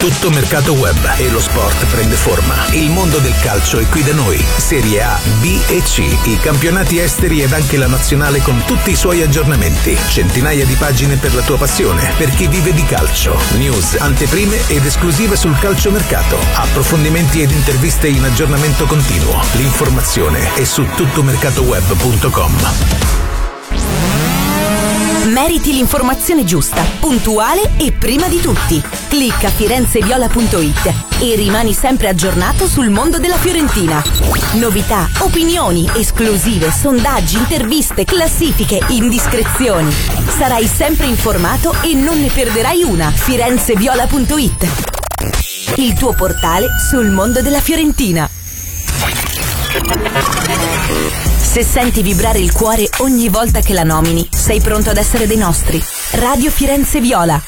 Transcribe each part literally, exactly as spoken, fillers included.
Tutto mercato web e lo sport prende forma. Il mondo del calcio è qui da noi. Serie A, B e C, i campionati esteri ed anche la nazionale con tutti i suoi aggiornamenti. Centinaia di pagine per la tua passione, per chi vive di calcio. News, anteprime ed esclusive sul calciomercato. Approfondimenti ed interviste in aggiornamento continuo. L'informazione è su tuttomercatoweb punto com. Meriti l'informazione giusta, puntuale e prima di tutti. Clicca firenzeviola punto it e rimani sempre aggiornato sul mondo della Fiorentina. Novità, opinioni, esclusive, sondaggi, interviste, classifiche, indiscrezioni. Sarai sempre informato e non ne perderai una. firenzeviola punto it, il tuo portale sul mondo della Fiorentina. Se senti vibrare il cuore ogni volta che la nomini, sei pronto ad essere dei nostri. Radio Firenze Viola.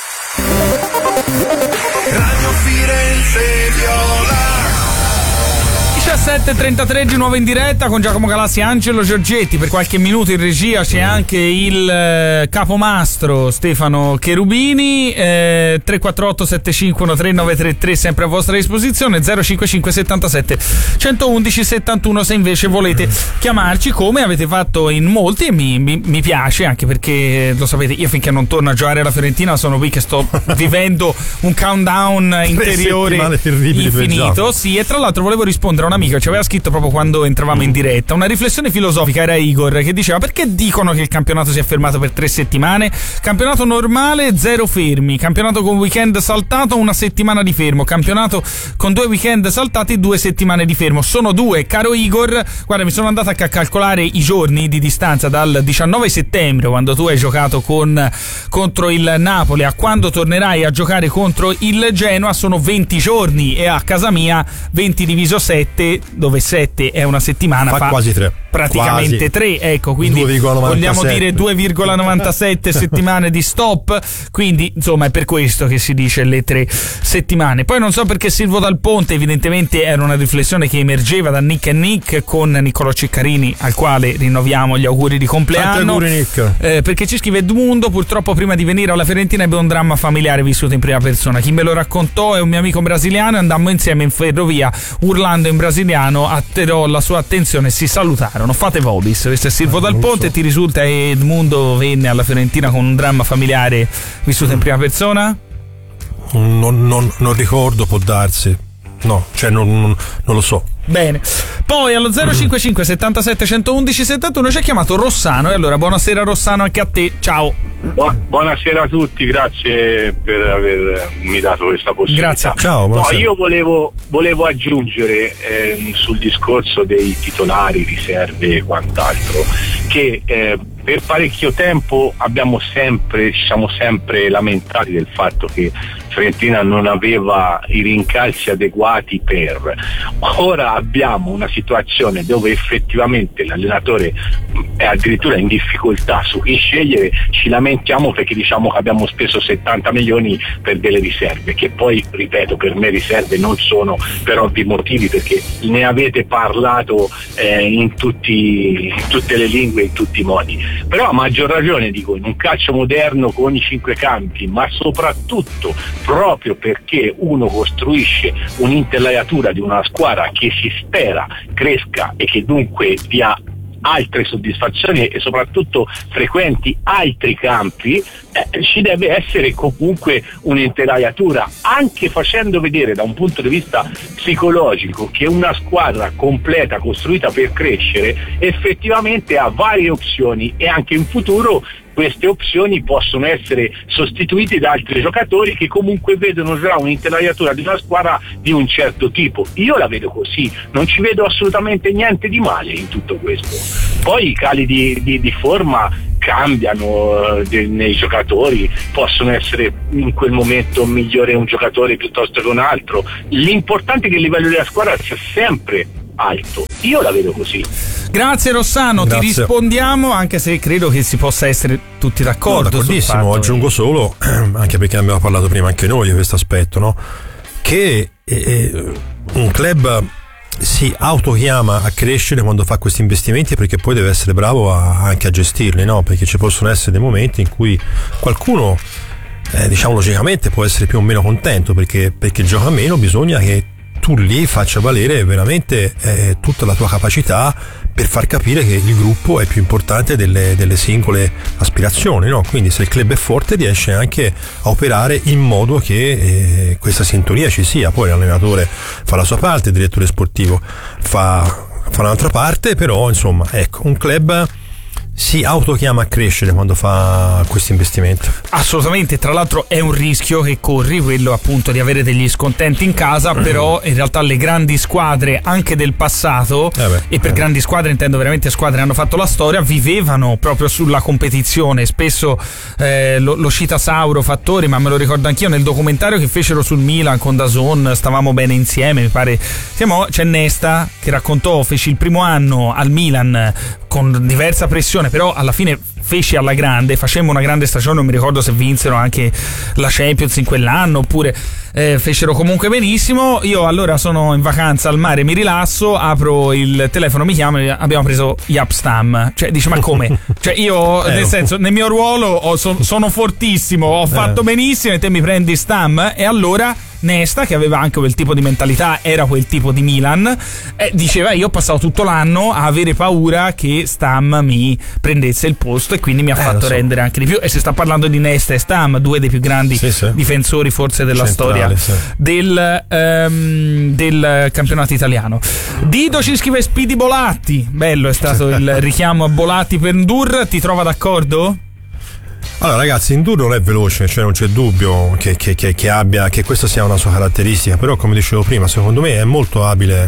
Radio Firenze Viola. diciassette e trentatré di nuovo in diretta con Giacomo Galassi e Angelo Giorgetti. Per qualche minuto in regia c'è anche il eh, capomastro Stefano Cherubini. eh, tre quattro otto sette cinque uno tre nove tre tre sempre a vostra disposizione. Zero cinque cinque settantasette centoudici settantuno se invece volete chiamarci, come avete fatto in molti, e mi, mi, mi piace, anche perché lo sapete, io finché non torno a giocare alla Fiorentina sono qui che sto vivendo un countdown interiore infinito. Sì, e tra l'altro volevo rispondere a un amico, ci aveva scritto proprio quando entravamo in diretta, una riflessione filosofica, era Igor, che diceva: perché dicono che il campionato si è fermato per tre settimane? Campionato normale, zero fermi. Campionato con weekend saltato, una settimana di fermo. Campionato con due weekend saltati, due settimane di fermo. Sono due, caro Igor. Guarda, mi sono andato a calcolare i giorni di distanza dal diciannove settembre, quando tu hai giocato con contro il Napoli, a quando tornerai a giocare contro il Genoa, sono venti giorni, e a casa mia venti diviso sette, dove sette è una settimana, fa, fa quasi tre, praticamente tre, ecco, quindi due virgola novantasette. Vogliamo dire due virgola novantasette settimane di stop, quindi insomma è per questo che si dice le tre settimane. Poi non so perché Silvio Dal Ponte, evidentemente era una riflessione che emergeva da Nick e Nick con Niccolò Ciccarini, al quale rinnoviamo gli auguri di compleanno. Auguri, Nick. Eh, perché ci scrive Edmundo: purtroppo prima di venire alla Fiorentina ebbe un dramma familiare vissuto in prima persona. Chi me lo raccontò è un mio amico brasiliano, e andammo insieme in ferrovia urlando in brasiliano, attirò la sua attenzione e si salutarono. Fate vodis. Questo è Silvio Dal Ponte. So. Ti risulta che Edmundo venne alla Fiorentina con un dramma familiare vissuto mm. in prima persona? Non, non, non ricordo, può darsi. No, cioè non, non, non lo so. Bene, poi allo zero cinque cinque settantasette centoudici settantuno ci ha chiamato Rossano, e allora buonasera Rossano anche a te, ciao. Buonasera a tutti, grazie per avermi dato questa possibilità. Grazie. Ciao, no, io volevo, volevo aggiungere eh, sul discorso dei titolari, riserve e quant'altro, che eh, per parecchio tempo abbiamo sempre, ci siamo sempre lamentati del fatto che Fiorentina non aveva i rincalzi adeguati per. Ora abbiamo una situazione dove effettivamente l'allenatore è addirittura in difficoltà su chi scegliere. Ci lamentiamo perché diciamo che abbiamo speso settanta milioni per delle riserve, che poi, ripeto, per me riserve non sono, per ovvi motivi, perché ne avete parlato eh, in, tutti, in tutte le lingue, in tutti i modi. Però a maggior ragione, dico, in un calcio moderno con i cinque campi, ma soprattutto proprio perché uno costruisce un'intelaiatura di una squadra che si spera cresca e che dunque dia altre soddisfazioni e soprattutto frequenti altri campi, eh, ci deve essere comunque un'intelaiatura, anche facendo vedere da un punto di vista psicologico che una squadra completa, costruita per crescere, effettivamente ha varie opzioni, e anche in futuro queste opzioni possono essere sostituite da altri giocatori che comunque vedono già un'intelaiatura di una squadra di un certo tipo. Io la vedo così, non ci vedo assolutamente niente di male in tutto questo. Poi i cali di, di, di forma cambiano eh, de, nei giocatori, possono essere in quel momento migliore un giocatore piuttosto che un altro. L'importante è che il livello della squadra sia sempre alto. Io la vedo così. Grazie Rossano, Grazie. Ti rispondiamo, anche se credo che si possa essere tutti d'accordo. No, d'accordissimo, aggiungo solo, anche perché abbiamo parlato prima anche noi di questo aspetto, no? Che eh, un club si autochiama a crescere quando fa questi investimenti, perché poi deve essere bravo a, anche a gestirli, no? Perché ci possono essere dei momenti in cui qualcuno eh, diciamo logicamente può essere più o meno contento, perché, perché gioca meno, bisogna che tu lì faccia valere veramente eh, tutta la tua capacità per far capire che il gruppo è più importante delle, delle singole aspirazioni, no? Quindi se il club è forte riesce anche a operare in modo che eh, questa sintonia ci sia. Poi l'allenatore fa la sua parte, il direttore sportivo fa, fa un'altra parte, però insomma ecco, un club si autochiama a crescere quando fa questo investimento. Assolutamente, tra l'altro è un rischio che corri, quello appunto di avere degli scontenti in casa, però in realtà le grandi squadre anche del passato, eh beh, e per eh. grandi squadre intendo veramente squadre che hanno fatto la storia, vivevano proprio sulla competizione. Spesso eh, lo, lo cita Sauro Fattori, ma me lo ricordo anch'io nel documentario che fecero sul Milan con D A Z N, Stavamo bene insieme, mi pare. Siamo, c'è Nesta che raccontò, feci il primo anno al Milan con diversa pressione, però alla fine feci alla grande, facemmo una grande stagione, non mi ricordo se vinsero anche la Champions in quell'anno oppure eh, fecero comunque benissimo. Io allora sono in vacanza al mare, mi rilasso, apro il telefono, mi chiama, abbiamo preso Jaap Stam. Cioè dice, ma come? Cioè io eh, nel senso nel mio ruolo ho, so, sono fortissimo, ho fatto eh. benissimo e te mi prendi Stam? E allora Nesta, che aveva anche quel tipo di mentalità, era quel tipo di Milan, eh, diceva io ho passato tutto l'anno a avere paura che Stam mi prendesse il posto, e quindi mi ha eh, fatto so. rendere anche di più. E si sta parlando di Nesta e Stam, due dei più grandi sì, sì. difensori forse della Centrale, storia sì. del, um, del campionato italiano. Dido ci scrive Speedy Bolatti, bello è stato il richiamo a Bolatti per Ndur, ti trova d'accordo? Allora ragazzi, Ndur non è veloce, cioè non c'è dubbio che, che, che, che abbia che questa sia una sua caratteristica, però come dicevo prima, secondo me è molto abile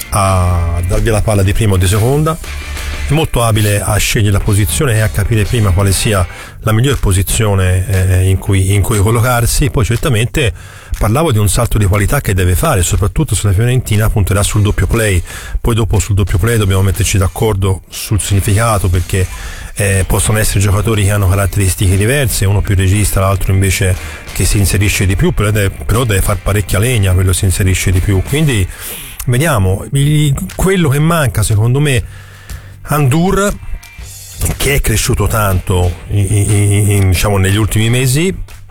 a dar via la palla di prima o di seconda, è molto abile a scegliere la posizione e a capire prima quale sia la miglior posizione eh, in cui, in cui collocarsi. Poi certamente parlavo di un salto di qualità che deve fare, soprattutto se la Fiorentina punterà sul doppio play. Poi dopo sul doppio play dobbiamo metterci d'accordo sul significato, perché eh, possono essere giocatori che hanno caratteristiche diverse, uno più regista, l'altro invece che si inserisce di più, però deve, però deve far parecchia legna, quello si inserisce di più. Quindi vediamo, quello che manca secondo me a Ndur, che è cresciuto tanto in, in, in, diciamo negli ultimi mesi,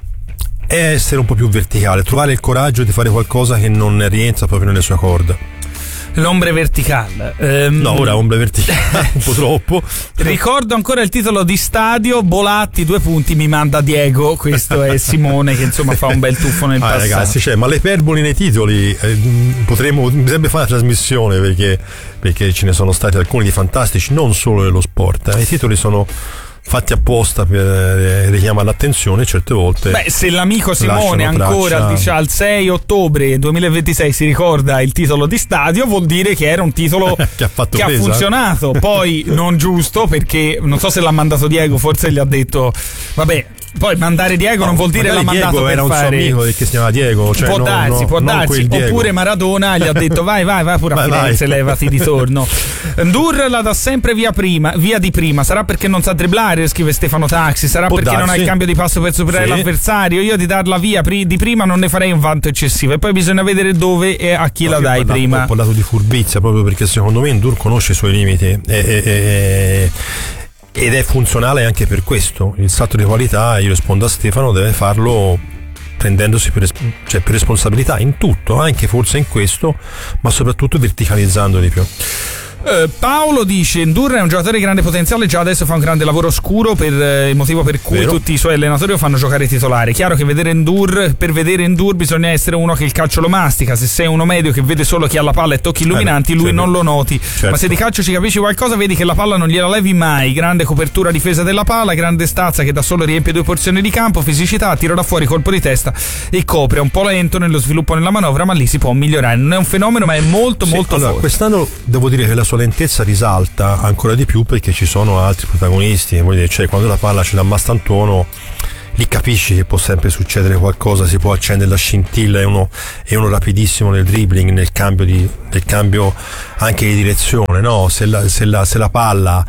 è essere un po' più verticale, trovare il coraggio di fare qualcosa che non rientra proprio nelle sue corde. L'ombre verticale. Um, no, ora ombre verticale, un po' troppo. Ricordo ancora il titolo di stadio, Bolatti, due punti, mi manda Diego. Questo è Simone che insomma fa un bel tuffo nel ah, passato. Ragazzi, cioè, ma le iperboli nei titoli eh, potremmo, bisogna fare una trasmissione, perché, perché ce ne sono stati alcuni di fantastici, non solo nello sport. Eh. I titoli sono fatti apposta per richiamare l'attenzione certe volte. Beh, se l'amico Simone ancora dice al sei ottobre duemilaventisei si ricorda il titolo di stadio, vuol dire che era un titolo che, ha, fatto che ha funzionato. Poi non giusto, perché non so se l'ha mandato Diego, forse gli ha detto vabbè. Poi mandare Diego no, non vuol dire l'ha mandato Diego per era un fare... suo amico che si chiama Diego, cioè può no, darsi, no, può darsi. Oppure Maradona gli ha detto vai vai vai pure a vai, Firenze, vai. Levati di torno. Ndur la dà sempre via prima, via di prima. Sarà perché non sa dribblare, scrive Stefano Taxi. Sarà può perché darsi. Non ha il cambio di passo per superare sì. l'avversario. Io di darla via di prima non ne farei un vanto eccessivo, e poi bisogna vedere dove e a chi no, la dai parlato, prima. Ho parlato di furbizia proprio perché secondo me Ndur conosce i suoi limiti e, e, e, ed è funzionale anche per questo. Il salto di qualità, io rispondo a Stefano, deve farlo prendendosi più, cioè, più responsabilità in tutto, anche forse in questo, ma soprattutto verticalizzando di più. Uh, Paolo dice Ndur è un giocatore di grande potenziale, già adesso fa un grande lavoro oscuro, per eh, il motivo per cui Vero. tutti i suoi allenatori lo fanno giocare titolare. Chiaro che vedere Ndur, per vedere Ndur bisogna essere uno che il calcio lo mastica. Se sei uno medio che vede solo chi ha la palla e tocchi illuminanti, lui certo. non lo noti, certo. ma se di calcio ci capisci qualcosa vedi che la palla non gliela levi mai. Grande copertura difesa della palla, grande stazza che da solo riempie due porzioni di campo, fisicità, tiro da fuori, colpo di testa e copre. È un po' lento nello sviluppo nella manovra, ma lì si può migliorare. Non è un fenomeno, ma è molto sì, molto allora, forte. Quest'anno devo dire che la sua lentezza risalta ancora di più, perché ci sono altri protagonisti, vuol dire, cioè quando la palla ce l'ha Mastantuono lì capisci che può sempre succedere qualcosa, si può accendere la scintilla, è uno, è uno rapidissimo nel dribbling, nel cambio di nel cambio anche di direzione, no? Se la, se la, se la palla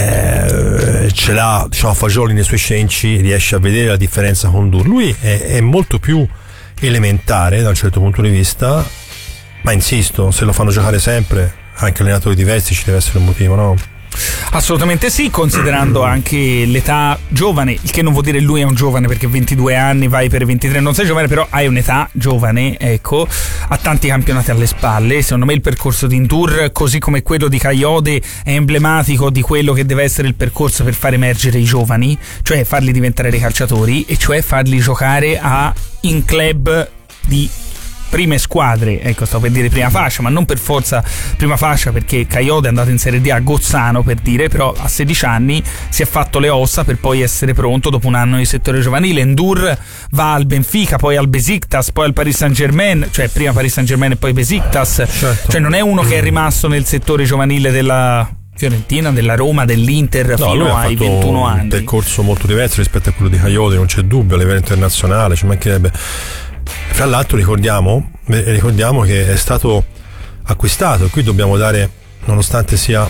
eh, ce l'ha, diciamo, Fagioli nei suoi cenci, riesce a vedere la differenza con Ndur. Lui è, è molto più elementare da un certo punto di vista, ma insisto, se lo fanno giocare sempre anche allenatori diversi ci deve essere un motivo, no? Assolutamente sì, considerando anche l'età giovane, il che non vuol dire lui è un giovane, perché ventidue anni, vai per ventitré, non sei giovane, però hai un'età giovane, ecco, ha tanti campionati alle spalle. Secondo me il percorso di N'Dour, così come quello di Kayode, è emblematico di quello che deve essere il percorso per far emergere i giovani, cioè farli diventare dei calciatori, e cioè farli giocare a in club di prime squadre, ecco, sto per dire prima fascia, ma non per forza prima fascia, perché Kayode è andato in Serie D a Gozzano, per dire, però a sedici anni si è fatto le ossa per poi essere pronto dopo un anno di settore giovanile. N'Dour va al Benfica, poi al Besiktas, poi al Paris Saint-Germain, cioè prima Paris Saint-Germain e poi Besiktas, certo. Cioè non è uno che è rimasto nel settore giovanile della Fiorentina, della Roma, dell'Inter, no, fino ai ventuno anni. Un percorso molto diverso rispetto a quello di Kayode, non c'è dubbio, a livello internazionale ci mancherebbe. Fra l'altro ricordiamo, ricordiamo che è stato acquistato, qui dobbiamo dare, nonostante sia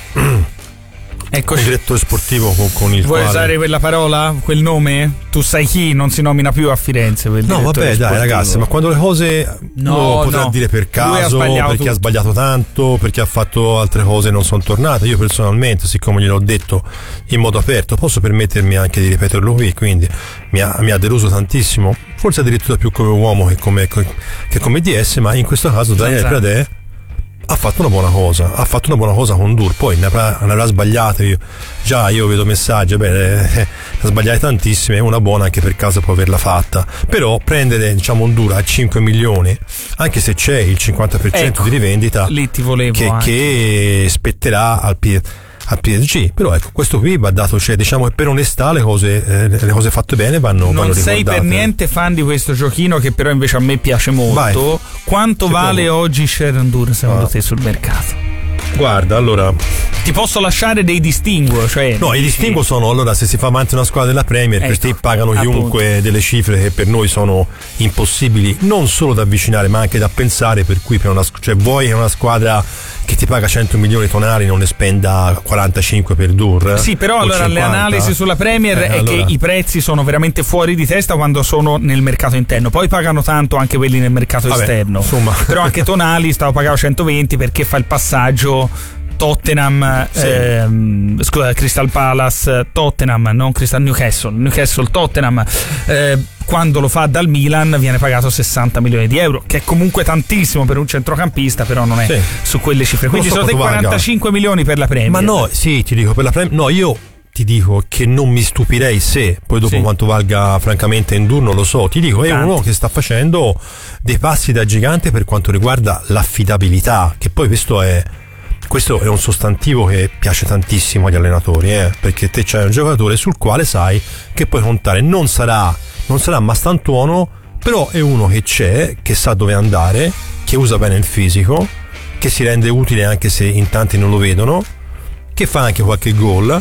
Eccoci. un direttore sportivo con, con il Vuoi quale... usare quella parola, quel nome? Tu sai chi non si nomina più a Firenze? Quel no vabbè sportivo. Dai ragazzi, ma quando le cose no, lo potrà no. dire per caso, ha perché tutto. ha sbagliato tanto, perché ha fatto altre cose e non sono tornate. Io personalmente, siccome gliel'ho detto in modo aperto, posso permettermi anche di ripeterlo qui, quindi mi ha, mi ha deluso tantissimo, forse addirittura più come uomo che come, che come D S, ma in questo caso Daniele Pradè ha fatto una buona cosa, ha fatto una buona cosa con N'Dour, poi ne avrà, ne avrà sbagliate, io, già io vedo messaggi, beh, ne ha sbagliate tantissime, una buona anche per caso può averla fatta, però prendere diciamo N'Dour a cinque milioni, anche se c'è il cinquanta per cento ecco, di rivendita lì ti volevo che, che spetterà al P al P S G, però ecco, questo qui va dato, cioè diciamo che per onestà le cose, eh, le cose fatte bene vanno, non vanno sei ricordate. Per niente fan di questo giochino, che però invece a me piace molto. Vai. Quanto C'è vale poco. oggi Sharon N'Dour secondo ah. te sul mercato? Guarda, allora ti posso lasciare dei distinguo, cioè no, i distinguo sì. sono, allora, se si fa avanti una squadra della Premier, ecco, questi pagano chiunque appunto. Delle cifre che per noi sono impossibili non solo da avvicinare ma anche da pensare, per cui per una, cioè vuoi che una squadra che ti paga cento milioni tonali non ne spenda quarantacinque per N'Dour? Sì, però allora cinquanta. Le analisi sulla Premier eh, è allora... che i prezzi sono veramente fuori di testa quando sono nel mercato interno, poi pagano tanto anche quelli nel mercato Vabbè, esterno, insomma. Però anche Tonali stavo pagando centoventi perché fa il passaggio Tottenham, sì. ehm, scusa, Crystal Palace, Tottenham, non Crystal Newcastle, Newcastle, Tottenham. Eh, quando lo fa dal Milan viene pagato sessanta milioni di euro, che è comunque tantissimo per un centrocampista, però non è sì. su quelle cifre. Quindi sono so quarantacinque valga. Milioni per la Premier. Ma no, sì, ti dico per la Premier. No, io ti dico che non mi stupirei se poi dopo sì. quanto valga francamente N'Dour non lo so, ti dico è Tanti. uno che sta facendo dei passi da gigante per quanto riguarda l'affidabilità, che poi questo è questo è un sostantivo che piace tantissimo agli allenatori, eh? Perché te c'hai un giocatore sul quale sai che puoi contare, non sarà non sarà mastantuono, però è uno che c'è, che sa dove andare, che usa bene il fisico, che si rende utile anche se in tanti non lo vedono, che fa anche qualche gol,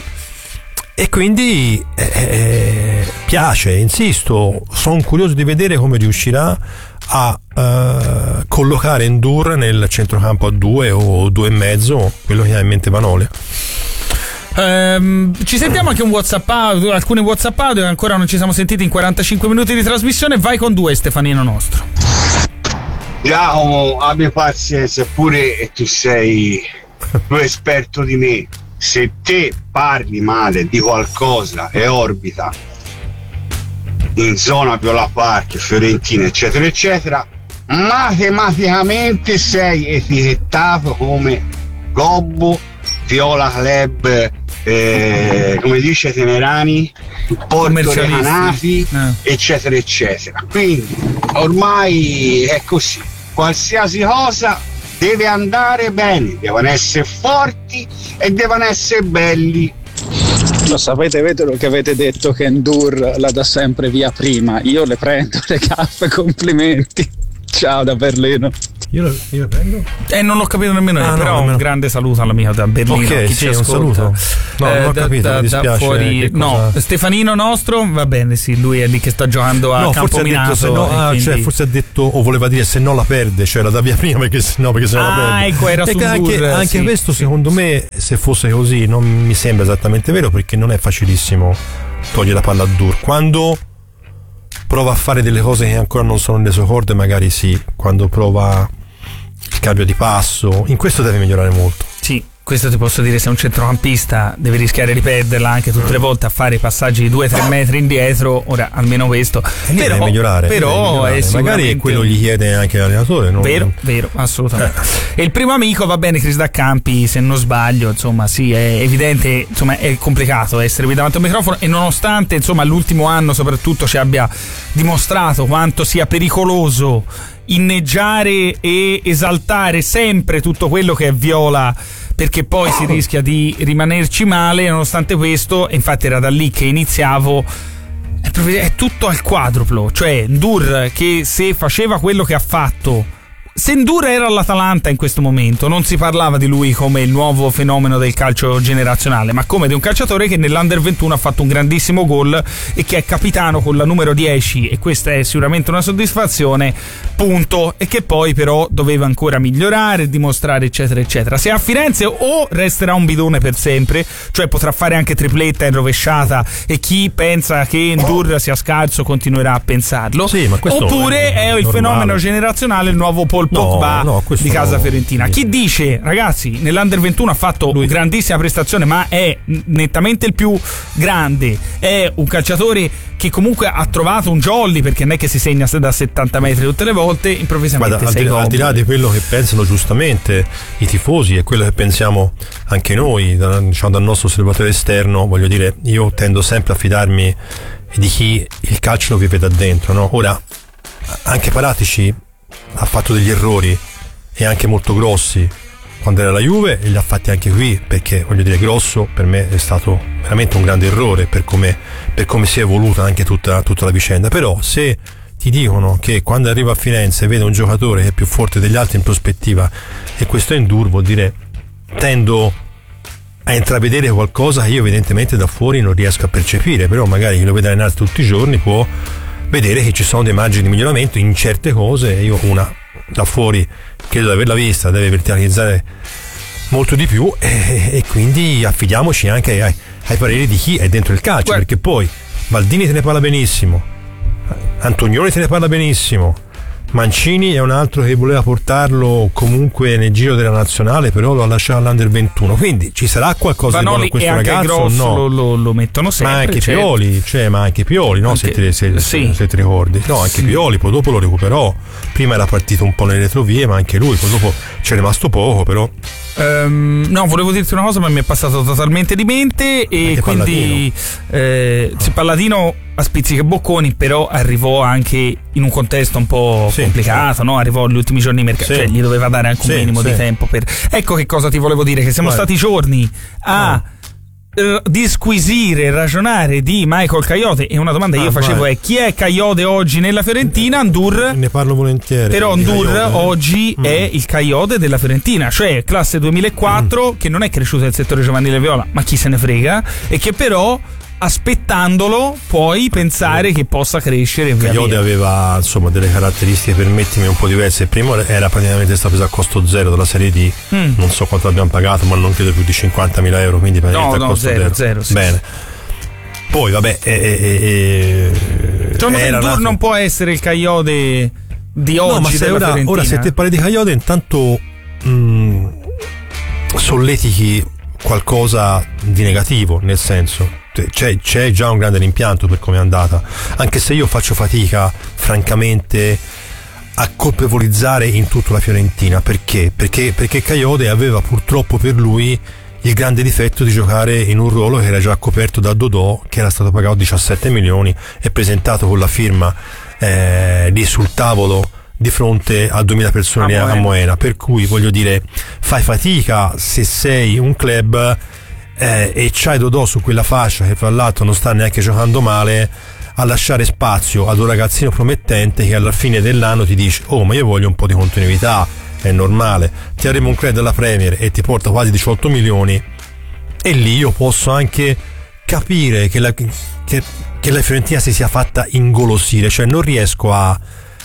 e quindi eh, piace, insisto, sono curioso di vedere come riuscirà a uh, collocare N'Dour nel centrocampo a due o due e mezzo, quello che ha in mente Vanoli. Um, ci sentiamo anche un WhatsApp audio, alcuni WhatsApp audio che ancora non ci siamo sentiti in quarantacinque minuti di trasmissione. Vai con due, Stefanino nostro. Giacomo, abbi pazienza, eppure tu sei più esperto di me. Se te parli male di qualcosa e orbita in zona Viola Park, Fiorentina, eccetera eccetera, matematicamente sei etichettato come Gobbo, Viola Club, eh, come dice Tenerani, Porto Recanati, eh. eccetera eccetera. Quindi ormai è così, qualsiasi cosa deve andare bene, devono essere forti e devono essere belli. Lo sapete, vedo che avete detto che N'Dour la dà sempre via prima, io le prendo le cappe, complimenti, ciao da Berlino. Io lo, io lo prendo? Eh, non l'ho capito nemmeno io, ah, però no, un grande saluto all'amico da Berlino. Ok, chi sì, ci un saluto. No, eh, non ho da, capito, da, mi dispiace. Fuori, no, Stefanino nostro, va bene, sì, lui è lì che sta giocando a no, Campominato. Forse ha detto, se no, ah, quindi... cioè, forse ha detto, o voleva dire se no la perde, cioè la dà via prima perché se no, perché se no ah, la perde. Ecco, era su anche, N'Dour, anche sì, questo, sì, secondo sì. me, se fosse così, non mi sembra esattamente vero, perché non è facilissimo togliere la palla a N'Dour. Quando prova a fare delle cose che ancora non sono nelle sue corde, magari sì, quando prova il cambio di passo, in questo deve migliorare molto. Sì, questo ti posso dire, se un centrocampista deve rischiare di perderla anche tutte le volte a fare passaggi di due o tre metri indietro, ora almeno questo e però deve migliorare, però deve migliorare. È sicuramente... magari quello gli chiede anche l'allenatore, no? Vero, vero, assolutamente. Eh. E il primo amico, va bene, Chris Daccampi, se non sbaglio, insomma, sì, è evidente, insomma, è complicato essere qui davanti a un microfono, e nonostante, insomma, l'ultimo anno soprattutto ci abbia dimostrato quanto sia pericoloso inneggiare e esaltare sempre tutto quello che è viola, perché poi si rischia di rimanerci male, nonostante questo, e infatti era da lì che iniziavo, è, proprio, è tutto al quadruplo, cioè Ndour che se faceva quello che ha fatto, se Ndour era all'Atalanta in questo momento, non si parlava di lui come il nuovo fenomeno del calcio generazionale, ma come di un calciatore che nell'Under ventuno ha fatto un grandissimo gol e che è capitano con la numero dieci, e questa è sicuramente una soddisfazione, punto, e che poi però doveva ancora migliorare, dimostrare eccetera eccetera. Se a Firenze o resterà un bidone per sempre, cioè potrà fare anche tripletta in rovesciata, e chi pensa che Ndour sia scarso continuerà a pensarlo, sì, ma oppure è, è il fenomeno generazionale, il nuovo Paul Pogba no, no, di casa fiorentina. Chi dice, ragazzi, nell'Under ventuno ha fatto una grandissima prestazione, ma è nettamente il più grande, è un calciatore che comunque ha trovato un jolly, perché non è che si segna da settanta metri tutte le volte, improvvisamente Guarda, sei al, di, al di là di quello che pensano giustamente i tifosi e quello che pensiamo anche noi, da, diciamo, dal nostro osservatore esterno, voglio dire, io tendo sempre a fidarmi di chi il calcio lo vive da dentro, no? Ora, anche Paratici ha fatto degli errori, e anche molto grossi, quando era la Juve, e li ha fatti anche qui, perché voglio dire, Grosso per me è stato veramente un grande errore per come, per come si è evoluta anche tutta, tutta la vicenda. Però se ti dicono che quando arriva a Firenze vede un giocatore che è più forte degli altri in prospettiva, e questo è Ndour, vuol dire tendo a intravedere qualcosa che io evidentemente da fuori non riesco a percepire, però magari chi lo vede allenare tutti i giorni può vedere che ci sono dei margini di miglioramento in certe cose. Io una da fuori credo di averla vista, deve verticalizzare molto di più, e, e quindi affidiamoci anche ai, ai pareri di chi è dentro il calcio. Guarda, perché poi Maldini te ne parla benissimo, Antonioni te ne parla benissimo, Mancini è un altro che voleva portarlo comunque nel giro della nazionale, però lo ha lasciato all'Under ventuno, quindi ci sarà qualcosa Vanoli di buono a questo e anche ragazzo, Grosso no? lo, lo, lo mettono sempre, ma anche certo. Pioli, cioè, ma anche Pioli, no? Anche, se, te, se, sì. se ti ricordi, no, anche sì. Pioli poi dopo lo recuperò, prima era partito un po' nelle retrovie, ma anche lui poi dopo c'è rimasto poco, però Um, no, volevo dirti una cosa, ma mi è passato totalmente di mente, e anche quindi Palladino. Eh, no. Palladino a spizzichi e bocconi, però arrivò anche in un contesto un po' sì, complicato, sì. no? Arrivò agli ultimi giorni di mercato, sì. cioè gli doveva dare anche un sì, minimo sì. di tempo per... Ecco che cosa ti volevo dire, che siamo Vai. stati giorni a... No. disquisire, ragionare di Michael Kayode, e una domanda che ah, io facevo vai. è: chi è Kayode oggi nella Fiorentina? Ndour, ne parlo volentieri, però Ndour Kayode. oggi mm. è il Kayode della Fiorentina, cioè classe duemilaquattro, mm. che non è cresciuto nel settore giovanile viola, ma chi se ne frega, e che però aspettandolo puoi pensare che possa crescere. Kayode aveva insomma delle caratteristiche, permettimi, un po' diverse. Primo era praticamente stato preso a costo zero dalla Serie D, mm. non so quanto abbiamo pagato, ma non credo più di cinquantamila euro, quindi praticamente no, a no, costo zero, zero, zero sì. Bene, poi vabbè eh, eh, eh, cioè, era Ndour nato... non può essere il Kayode di oggi, no, ma se ora, ora se te parli di Kayode, intanto mh, solletichi qualcosa di negativo, nel senso C'è, c'è già un grande rimpianto per come è andata, anche se io faccio fatica francamente a colpevolizzare in tutto la Fiorentina. Perché? Perché, perché Kayode aveva purtroppo per lui il grande difetto di giocare in un ruolo che era già coperto da Dodò, che era stato pagato diciassette milioni e presentato con la firma eh, lì sul tavolo di fronte a duemila persone a Moena. a Moena, per cui voglio dire, fai fatica se sei un club Eh, e c'hai Dodò su quella fascia, che fra l'altro non sta neanche giocando male, a lasciare spazio ad un ragazzino promettente che alla fine dell'anno ti dice: oh, ma io voglio un po' di continuità, è normale, ti arriva un credito della Premier e ti porta quasi diciotto milioni, e lì io posso anche capire che la, che, che la Fiorentina si sia fatta ingolosire, cioè non riesco a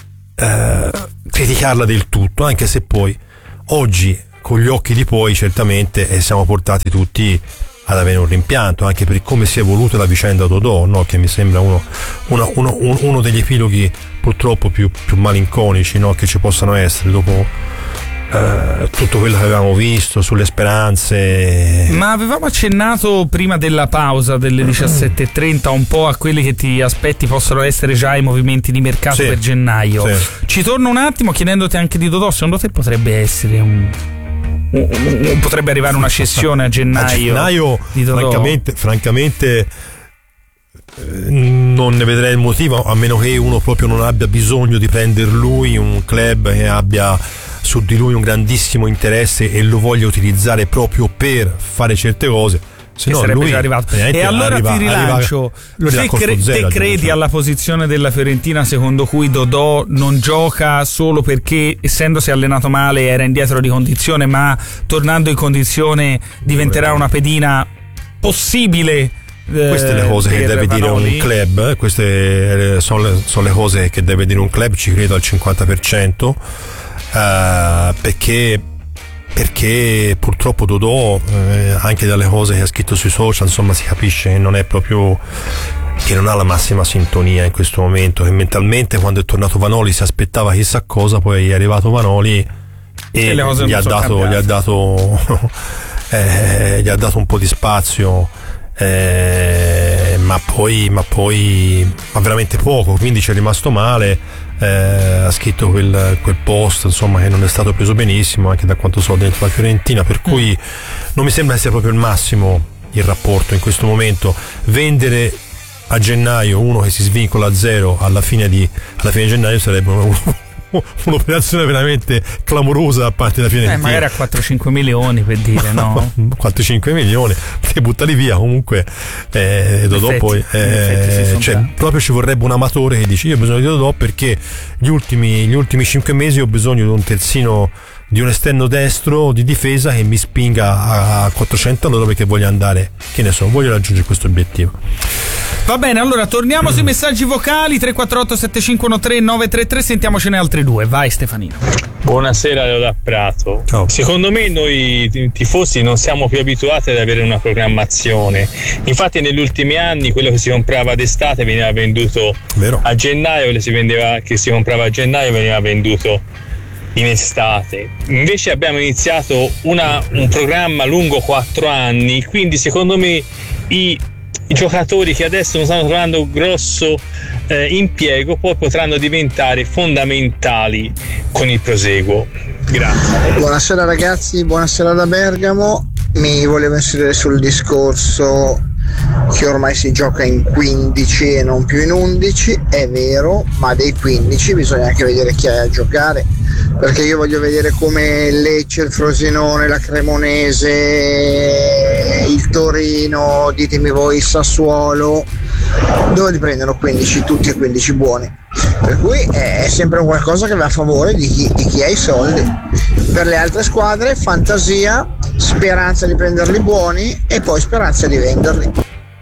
eh, criticarla del tutto, anche se poi oggi con gli occhi di poi certamente eh, siamo portati tutti ad avere un rimpianto, anche per come si è evoluta la vicenda Dodò, no? Che mi sembra uno, uno, uno, uno degli epiloghi purtroppo più, più malinconici, no? Che ci possano essere dopo, Uh, tutto quello che avevamo visto sulle speranze. Ma avevamo accennato prima della pausa delle diciassette e trenta un po' a quelli che ti aspetti possono essere già i movimenti di mercato sì, per gennaio. Sì. Ci torno un attimo chiedendoti anche di Dodò, secondo te potrebbe essere un, un, un potrebbe arrivare una cessione a gennaio? A gennaio di Dodò? Francamente, francamente non ne vedrei il motivo, a meno che uno proprio non abbia bisogno di prendere lui, un club che abbia su di lui un grandissimo interesse e lo voglia utilizzare proprio per fare certe cose. Se no, sarebbe lui già arrivato. E allora arriva, ti rilancio, arriva, te, cre- te credi cioè. alla posizione della Fiorentina secondo cui Dodò non gioca solo perché essendosi allenato male era indietro di condizione, ma tornando in condizione diventerà una pedina possibile? Queste le cose che deve Vanoli. dire un club, queste sono le, sono le cose che deve dire un club, ci credo al cinquanta per cento, uh, perché perché purtroppo Dodò, eh, anche dalle cose che ha scritto sui social, insomma si capisce che non è proprio, che non ha la massima sintonia in questo momento, che mentalmente quando è tornato Vanoli si aspettava chissà cosa, poi è arrivato Vanoli e, e gli, ha dato, gli ha dato eh, gli ha dato un po' di spazio. Eh, ma poi ma poi ma veramente poco, quindi ci è rimasto male, eh, ha scritto quel, quel post insomma che non è stato preso benissimo anche da quanto so dentro la Fiorentina, per cui non mi sembra essere proprio il massimo il rapporto in questo momento. Vendere a gennaio uno che si svincola a zero alla fine di, alla fine di gennaio sarebbe uno un'operazione veramente clamorosa da parte della Fiorentina. Eh, magari a quattro cinque milioni per dire, no? quattro cinque milioni, ti buttali via comunque. Eh, Dodò poi eh, cioè, proprio ci vorrebbe un amatore che dice io ho bisogno di Dodò perché gli ultimi gli ultimi cinque mesi ho bisogno di un terzino, di un esterno destro di difesa che mi spinga a quattrocento all'ora perché voglio andare, che ne so, voglio raggiungere questo obiettivo. Va bene, allora torniamo sui messaggi vocali tre quattro otto sette cinque uno tre nove tre tre, sentiamocene altri due. Vai Stefanino. Buonasera Leo da Prato. Ciao. Secondo me noi tifosi non siamo più abituati ad avere una programmazione, infatti negli ultimi anni quello che si comprava d'estate veniva venduto Vero. a gennaio, quello si vendeva, che si comprava a gennaio veniva venduto in estate. Invece abbiamo iniziato una, un programma lungo quattro anni, quindi secondo me i I giocatori che adesso non stanno trovando grosso eh, impiego poi potranno diventare fondamentali con il proseguo. Grazie. Buonasera ragazzi, buonasera da Bergamo. Mi volevo inserire sul discorso che ormai si gioca in quindici e non più in undici, è vero, ma dei quindici bisogna anche vedere chi hai a giocare, perché io voglio vedere come il Lecce, il Frosinone, la Cremonese, il Torino, ditemi voi il Sassuolo, dove li prendono quindici, tutti e quindici buoni, per cui è sempre un qualcosa che va a favore di chi, di chi ha i soldi. Per le altre squadre fantasia, speranza di prenderli buoni e poi speranza di venderli.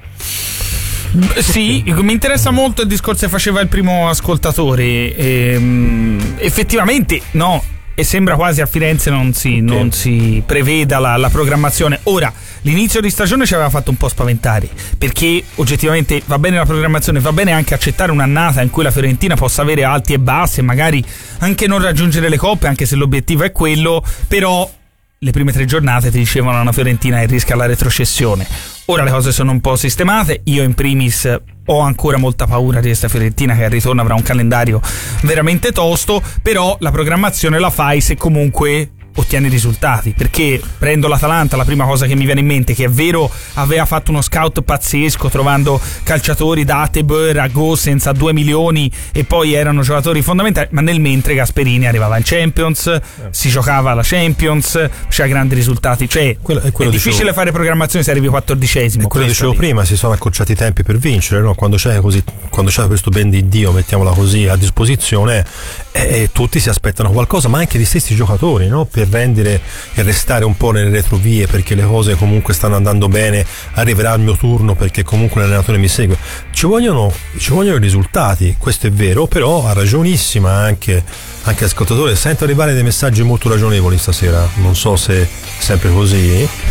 Sì, mi interessa molto il discorso che faceva il primo ascoltatore. Ehm, effettivamente no, e sembra quasi a Firenze non si, non si preveda la, la programmazione. Ora, l'inizio di stagione ci aveva fatto un po' spaventare, perché oggettivamente va bene la programmazione, va bene anche accettare un'annata in cui la Fiorentina possa avere alti e bassi e magari anche non raggiungere le coppe, anche se l'obiettivo è quello, però le prime tre giornate ti dicevano una Fiorentina che rischia la retrocessione. Ora le cose sono un po' sistemate, io in primis ho ancora molta paura di questa Fiorentina che al ritorno avrà un calendario veramente tosto, però la programmazione la fai se comunque ottieni risultati, perché prendo l'Atalanta, la prima cosa che mi viene in mente, che è vero aveva fatto uno scout pazzesco trovando calciatori da Atebeur a Gossens a due milioni e poi erano giocatori fondamentali, ma nel mentre Gasperini arrivava in Champions, eh. si giocava alla Champions, c'era grandi risultati, cioè quello, è, quello è difficile dicevo, fare programmazione se arrivi quattordicesimo. E quello dicevo lì. Prima, si sono accorciati i tempi per vincere, no? Quando c'è così, quando c'è questo ben di Dio, mettiamola così, a disposizione, eh, tutti si aspettano qualcosa, ma anche gli stessi giocatori, no? Per rendere e restare un po' nelle retrovie, perché le cose comunque stanno andando bene, arriverà il mio turno perché comunque l'allenatore mi segue. Ci vogliono, ci vogliono i risultati, questo è vero, però ha ragionissima anche anche l'ascoltatore. Sento arrivare dei messaggi molto ragionevoli stasera, non so se è sempre così.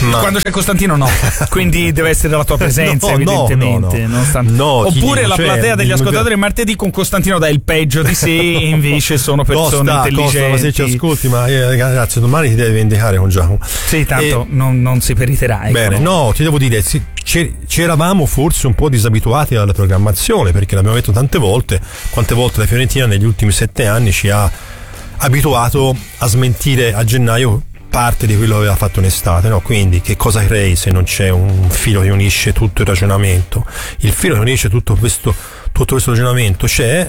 Ma... Quando c'è Costantino no, quindi deve essere la tua presenza no, evidentemente. No, no, non sta... no, Oppure dico, la cioè, platea degli dico, ascoltatori martedì con Costantino dà il peggio di sé e invece sono persone Costa, intelligenti. Costa, ma se ci ascolti, ma eh, ragazzi, domani ti devi vendicare con Giacomo. Sì, tanto e... non, non si periterà. Ecco. Bene, no, ti devo dire, sì, ci eravamo forse un po' disabituati alla programmazione, perché l'abbiamo detto tante volte, quante volte la Fiorentina negli ultimi sette anni ci ha abituato a smentire a gennaio parte di quello che aveva fatto in estate, no? Quindi che cosa crei se non c'è un filo che unisce tutto il ragionamento? Il filo che unisce tutto questo, tutto questo ragionamento c'è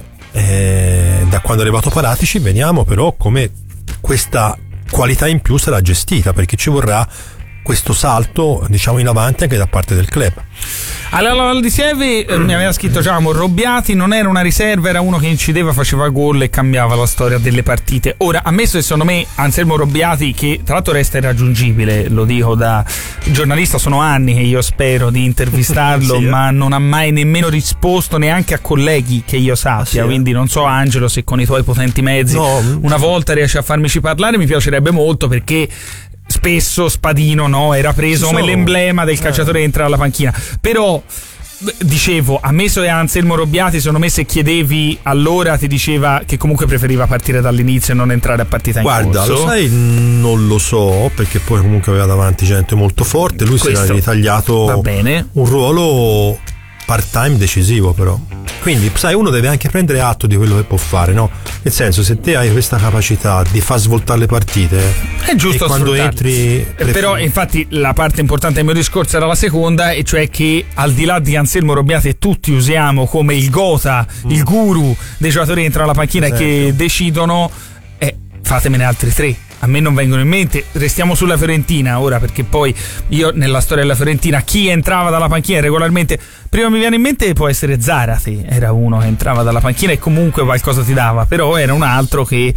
eh, da quando è arrivato Paratici. Vediamo però come questa qualità in più sarà gestita, perché ci vorrà questo salto, diciamo, in avanti anche da parte del club. Allora Val di Sieve eh, mi aveva scritto Giacomo, Robbiati non era una riserva, era uno che incideva, faceva gol e cambiava la storia delle partite. Ora, ammesso che secondo me Anselmo Robbiati, che tra l'altro resta irraggiungibile, lo dico da giornalista, sono anni che io spero di intervistarlo, sì, eh. ma non ha mai nemmeno risposto neanche a colleghi che io sappia, sì, quindi non so Angelo se con i tuoi potenti mezzi no. una volta riesci a farmici parlare, mi piacerebbe molto, perché spesso Spadino no, era preso come l'emblema del calciatore che entra alla panchina. Però dicevo, ammesso che Anselmo Robbiati, secondo me se chiedevi allora ti diceva che comunque preferiva partire dall'inizio e non entrare a partita in corso. Guarda, lo sai, non lo so, perché poi comunque aveva davanti gente molto forte, lui Questo si era ritagliato va bene. un ruolo part-time decisivo, però quindi sai, uno deve anche prendere atto di quello che può fare, no? Nel senso, se te hai questa capacità di far svoltare le partite, è giusto, e quando entri prefer- però infatti la parte importante del mio discorso era la seconda, e cioè che al di là di Anselmo Robbiati, che tutti usiamo come il gota, mm. il guru dei giocatori che entrano alla panchina e che decidono, eh, fatemene altri tre. A me non vengono in mente. Restiamo sulla Fiorentina ora, perché poi io nella storia della Fiorentina chi entrava dalla panchina regolarmente, prima mi viene in mente può essere Zarate, era uno che entrava dalla panchina e comunque qualcosa ti dava, però era un altro che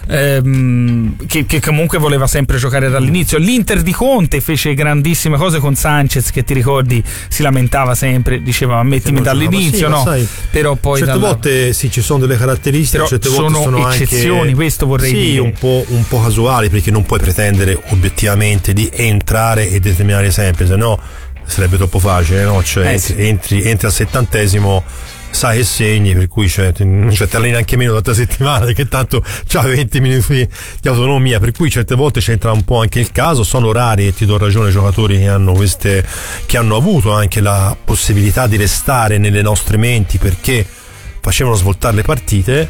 ehm, che, che comunque voleva sempre giocare dall'inizio. L'Inter di Conte fece grandissime cose con Sanchez, che ti ricordi si lamentava sempre, diceva mettimi dall'inizio, sì, no, sai, però poi certe dalla... volte sì, ci sono delle caratteristiche, però certe sono volte sono eccezioni, anche, questo vorrei sì, dire un po', un po' casuali, perché non puoi pretendere obiettivamente di entrare e determinare sempre, se no sarebbe troppo facile, no? Cioè, eh sì. entri, entri al settantesimo, sai che segni, per cui cioè, non cioè, te alleni anche meno da tre settimane, che tanto c'ha venti minuti di autonomia, per cui certe volte c'entra un po' anche il caso. Sono rari, e ti do ragione, giocatori che hanno queste, che hanno avuto anche la possibilità di restare nelle nostre menti perché facevano svoltare le partite.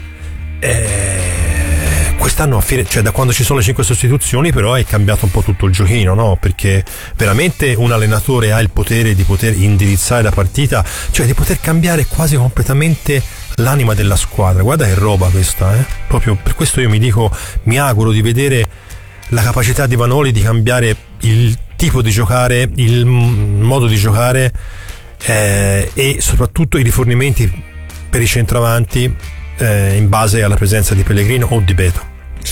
eh, Quest'anno, cioè da quando ci sono le cinque sostituzioni, però è cambiato un po' tutto il giochino, no? Perché veramente un allenatore ha il potere di poter indirizzare la partita, cioè di poter cambiare quasi completamente l'anima della squadra. Guarda che roba questa, eh? Proprio per questo io mi dico, mi auguro di vedere la capacità di Vanoli di cambiare il tipo di giocare, il modo di giocare eh, e soprattutto i rifornimenti per i centravanti eh, in base alla presenza di Pellegrino o di Beto.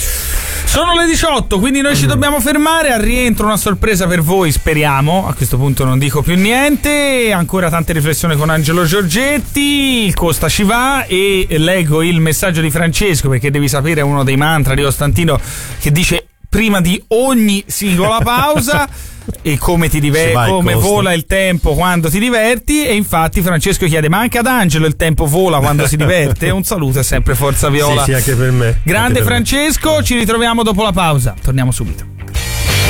Sono le diciotto, quindi noi ci dobbiamo fermare. Al rientro una sorpresa per voi, speriamo. A questo punto non dico più niente. Ancora tante riflessioni con Angelo Giorgetti. Il Costa ci va e leggo il messaggio di Francesco, perché devi sapere, è uno dei mantra di Costantino che dice prima di ogni singola pausa e come ti diverti, come Costa. Vola il tempo quando ti diverti. E infatti Francesco chiede, ma anche ad Angelo il tempo vola quando si diverte? Un saluto e sempre forza viola. Sì, sì, anche per me. Grande per Francesco, me. Ci ritroviamo dopo la pausa, torniamo subito.